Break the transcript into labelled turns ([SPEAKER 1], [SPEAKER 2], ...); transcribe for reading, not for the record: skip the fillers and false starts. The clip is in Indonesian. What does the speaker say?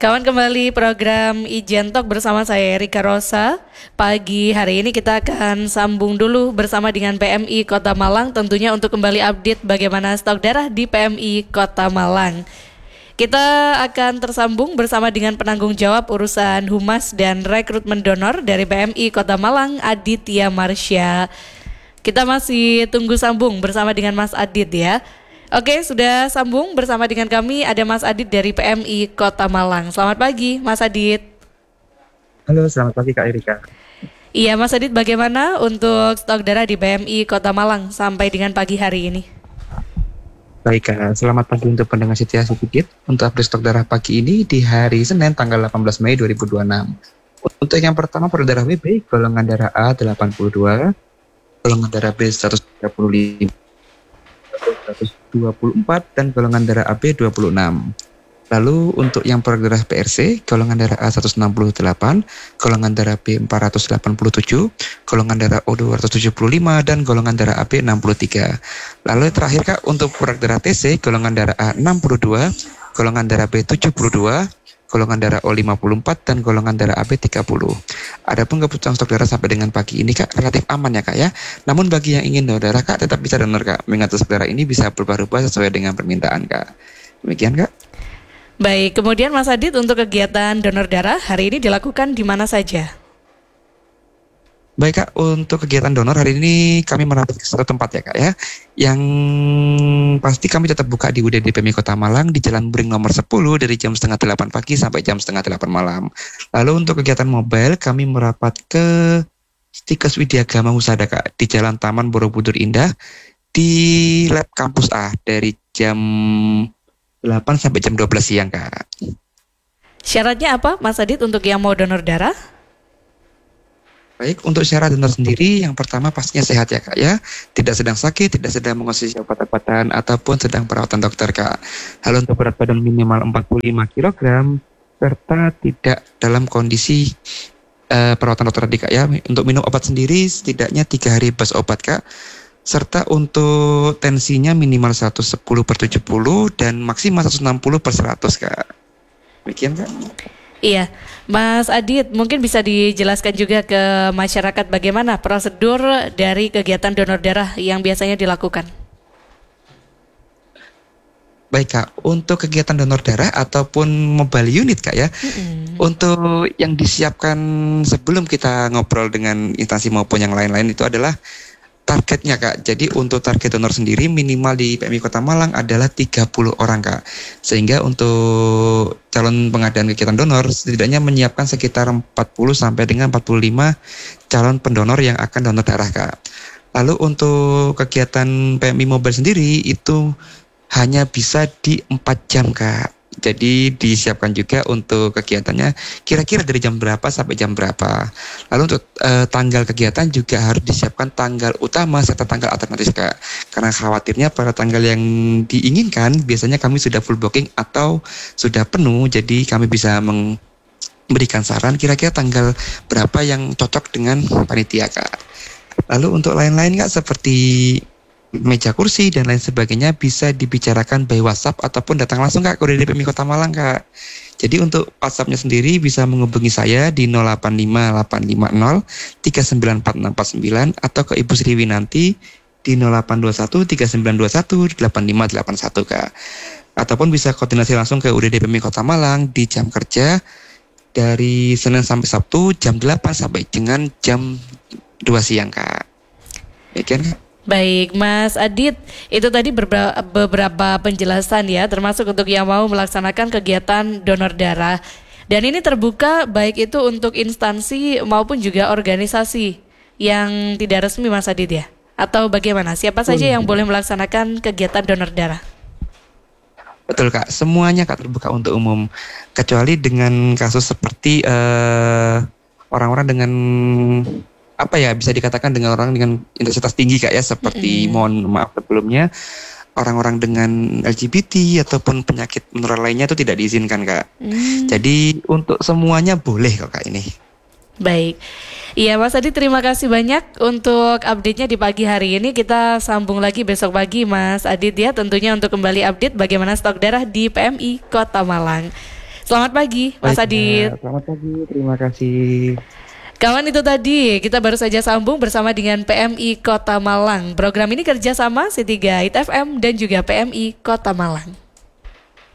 [SPEAKER 1] Kawan, kembali program Ijen Talk bersama saya Erika Rosa. Pagi hari ini kita akan sambung dulu bersama dengan PMI Kota Malang, tentunya untuk kembali update bagaimana stok darah di PMI Kota Malang. Kita akan tersambung bersama dengan penanggung jawab urusan humas dan rekrutmen donor dari PMI Kota Malang, Aditya Marsya. Kita masih tunggu sambung bersama dengan Mas Adit ya. Oke, sudah sambung bersama dengan kami ada Mas Adit dari PMI Kota Malang. Selamat pagi, Mas Adit.
[SPEAKER 2] Halo, selamat pagi Kak Erika.
[SPEAKER 1] Iya, Mas Adit, bagaimana untuk stok darah di PMI Kota Malang sampai dengan pagi hari ini?
[SPEAKER 2] Baik Kak, selamat pagi untuk pendengar setia sedikit. Untuk update stok darah pagi ini di hari Senin tanggal 18 Mei 2026. Untuk yang pertama pada darah WB, golongan darah A 82, golongan darah B 135, 124, dan golongan darah AB 26. Lalu untuk yang produk darah PRC, golongan darah A 168, golongan darah B 487, golongan darah O 275, dan golongan darah AB 63. Lalu terakhir Kak, untuk produk darah TC, golongan darah A 62, golongan darah B 72, golongan darah O 54, dan golongan darah AB 30. Adapun kebutuhan stok darah sampai dengan pagi ini Kak relatif aman ya Kak ya. Namun bagi yang ingin donor darah Kak tetap bisa donor Kak. Mengingat stok darah ini bisa berubah-ubah sesuai dengan permintaan Kak. Demikian Kak.
[SPEAKER 1] Baik, kemudian Mas Adit, untuk kegiatan donor darah hari ini dilakukan di mana saja?
[SPEAKER 2] Baik Kak, untuk kegiatan donor hari ini kami merapat ke satu tempat ya Kak ya. Yang pasti kami tetap buka di UDD PMI Kota Malang di Jalan Bring nomor 10 dari jam 7:30 pagi sampai jam 7:30 malam. Lalu untuk kegiatan mobile kami merapat ke Stikes Widyagama Husada Kak di Jalan Taman Borobudur Indah di Lab Kampus A dari jam 8 sampai jam 12 siang Kak.
[SPEAKER 1] Syaratnya apa Mas Adit untuk yang mau donor darah?
[SPEAKER 2] Baik, untuk syarat donor sendiri yang pertama pastinya sehat ya Kak ya. Tidak sedang sakit, tidak sedang mengonsumsi obat-obatan ataupun sedang perawatan dokter Kak. Lalu untuk berat badan minimal 45 kg serta tidak dalam kondisi perawatan dokter tadi Kak ya. Untuk minum obat sendiri setidaknya 3 hari bebas obat Kak. Serta untuk tensinya minimal 110/70 dan maksimal 160/100 Kak. Demikian Kak.
[SPEAKER 1] Iya, Mas Adit, mungkin bisa dijelaskan juga ke masyarakat bagaimana prosedur dari kegiatan donor darah yang biasanya dilakukan.
[SPEAKER 2] Baik Kak, untuk kegiatan donor darah ataupun mobile unit Kak ya, untuk yang disiapkan sebelum kita ngobrol dengan instansi maupun yang lain-lain itu adalah targetnya Kak. Jadi untuk target donor sendiri minimal di PMI Kota Malang adalah 30 orang Kak. Sehingga untuk calon pengadaan kegiatan donor setidaknya menyiapkan sekitar 40 sampai dengan 45 calon pendonor yang akan donor darah Kak. Lalu untuk kegiatan PMI mobile sendiri itu hanya bisa di 4 jam Kak. Jadi disiapkan juga untuk kegiatannya kira-kira dari jam berapa sampai jam berapa. Lalu untuk tanggal kegiatan juga harus disiapkan tanggal utama serta tanggal alternatif Kak. Karena khawatirnya pada tanggal yang diinginkan biasanya kami sudah full booking atau sudah penuh. Jadi kami bisa memberikan saran kira-kira tanggal berapa yang cocok dengan panitia Kak. Lalu untuk lain-lain Kak seperti meja kursi dan lain sebagainya bisa dibicarakan by WhatsApp ataupun datang langsung Kak ke UDD PMI Kota Malang Kak. Jadi untuk WhatsApp-nya sendiri bisa menghubungi saya di 085850 394649 atau ke Ibu Sri Winanti di 0821 3921 8581 Kak. Ataupun bisa koordinasi langsung ke UDD PMI Kota Malang di jam kerja dari Senin sampai Sabtu jam 8 sampai dengan jam 2 siang Kak. Demikian Kak.
[SPEAKER 1] Baik, Mas Adit, itu tadi beberapa penjelasan ya, termasuk untuk yang mau melaksanakan kegiatan donor darah. Dan ini terbuka baik itu untuk instansi maupun juga organisasi yang tidak resmi Mas Adit ya? Atau bagaimana? Siapa saja yang boleh melaksanakan kegiatan donor darah?
[SPEAKER 2] Betul Kak, semuanya Kak terbuka untuk umum. Kecuali dengan kasus seperti orang-orang dengan apa ya bisa dikatakan dengan orang dengan intensitas tinggi Kak ya, seperti mohon maaf sebelumnya orang-orang dengan LGBT ataupun penyakit menular lainnya itu tidak diizinkan Kak. Jadi untuk semuanya boleh kok Kak ini.
[SPEAKER 1] Baik. Iya Mas Adi, terima kasih banyak untuk update-nya di pagi hari ini. Kita sambung lagi besok pagi Mas Adit ya, tentunya untuk kembali update bagaimana stok darah di PMI Kota Malang. Selamat pagi, Mas
[SPEAKER 2] Baik,
[SPEAKER 1] Adit.
[SPEAKER 2] selamat pagi, terima kasih.
[SPEAKER 1] Kawan, itu tadi kita baru saja sambung bersama dengan PMI Kota Malang. Program ini kerjasama C3 IT FM dan juga PMI Kota Malang.